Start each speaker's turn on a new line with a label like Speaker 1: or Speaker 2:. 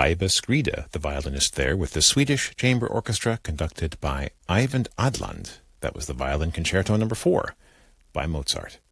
Speaker 1: Paiva Skrida, the violinist there, with the Swedish Chamber Orchestra conducted by Eyvind Adland. That was the Violin Concerto No. 4 by Mozart.